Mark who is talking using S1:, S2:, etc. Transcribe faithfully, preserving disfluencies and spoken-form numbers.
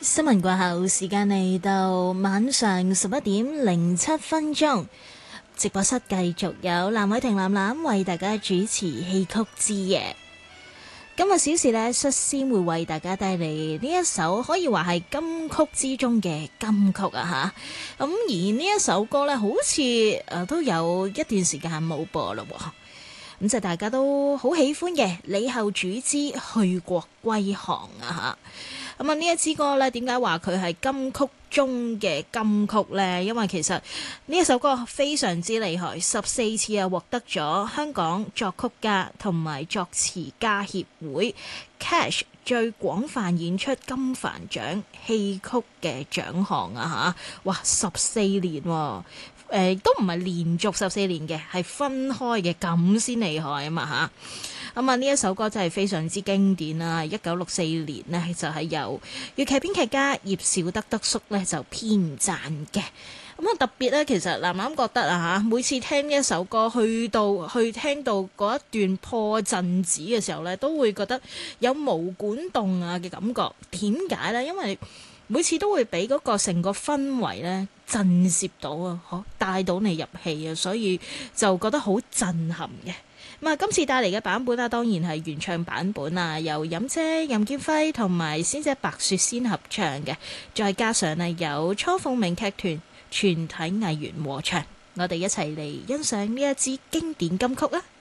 S1: 新聞過後，時間嚟到晚上十一點零七分鐘，直播室繼續有藍偉婷藍藍為大家主持戲曲之夜。今日小時呢，率先會為大家帶嚟呢一首可以話係金曲之中嘅金曲啊吓。咁而呢一首歌呢，好似誒都有一段時間冇播咯。咁就大家都好喜歡嘅李後主之去國歸航啊吓，咁啊呢一支歌咧，點解話佢係金曲中嘅金曲呢？因為其實呢一首歌非常之厲害，十四次啊獲得咗香港作曲家同埋作詞家協會 Cash 最廣泛演出金帆獎戲曲嘅獎項啊吓，哇十四年喎、啊！誒、呃、都唔係連續十四年嘅，係分開嘅，咁先厲害啊嘛嚇！咁啊呢一首歌真係非常之經典啦！一九六四年呢，就係、是、由粵劇編劇家葉紹德德叔咧就編撰嘅。咁啊特別咧，其實藍藍覺得啊嚇，每次聽呢一首歌，去到去聽到嗰一段破陣子嘅時候咧，都會覺得有毛管動啊嘅感覺。點解咧？因為每次都會俾嗰個成個氛圍咧震懾到啊，嗬，帶到你入戲啊，所以就覺得好震撼嘅。咁啊，今次帶嚟嘅版本啊，當然係原唱版本啊，由任姐、任劍輝同埋仙姐白雪仙合唱嘅，再加上啊有雛鳳鳴劇團全體藝員和唱，我哋一齊嚟欣賞呢一支經典金曲啊！